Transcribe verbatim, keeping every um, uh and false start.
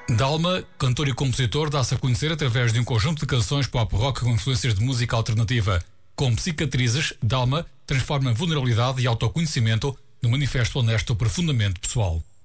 Dalma, cantor e compositor, dá-se a conhecer através de um conjunto de canções pop-rock com influências de música alternativa. Com Cicatrizes, Dalma transforma vulnerabilidade e autoconhecimento num manifesto honesto profundamente pessoal.